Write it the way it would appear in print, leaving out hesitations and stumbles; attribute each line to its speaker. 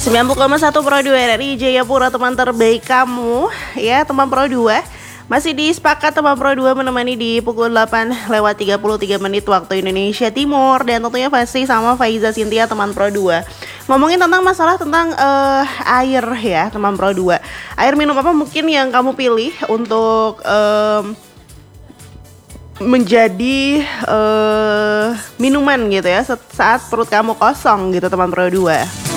Speaker 1: 90,1 Pro 2 RRI Jayapura, teman terbaik kamu ya teman Pro 2. Masih disepakat teman Pro 2 menemani di pukul 8:33 waktu Indonesia Timur. Dan tentunya pasti sama Faiza Cynthia teman Pro 2. Ngomongin tentang masalah tentang air ya teman Pro 2. Air minum apa mungkin yang kamu pilih untuk menjadi minuman gitu ya saat perut kamu kosong gitu teman Pro 2.